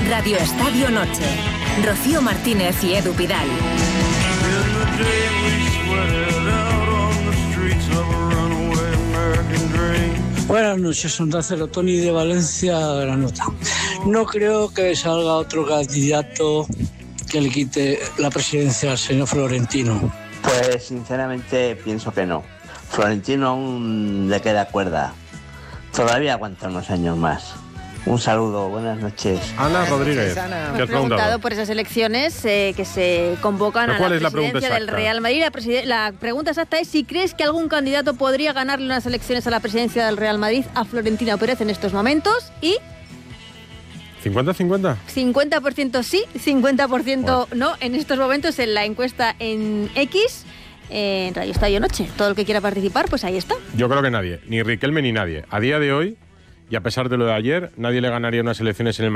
Radio Estadio Noche. Rocío Martínez y Edu Pidal. Buenas noches, Onda Cero, Tony de Valencia, Granota. No creo que salga otro candidato que le quite la presidencia al señor Florentino. Pues sinceramente pienso que no. Florentino aún le queda cuerda. Todavía aguanta unos años más. Un saludo, buenas noches. Ana Rodríguez, Me has preguntado por esas elecciones que se convocan a la presidencia del Real Madrid. La pregunta exacta es si crees que algún candidato podría ganarle unas elecciones a la presidencia del Real Madrid a Florentino Pérez en estos momentos. Y... ¿50-50? 50% sí, 50% no. En estos momentos en la encuesta en X, en Radio Estadio Noche. Todo el que quiera participar, pues ahí está. Yo creo que nadie, ni Riquelme ni nadie. A día de hoy, y a pesar de lo de ayer, nadie le ganaría unas elecciones en el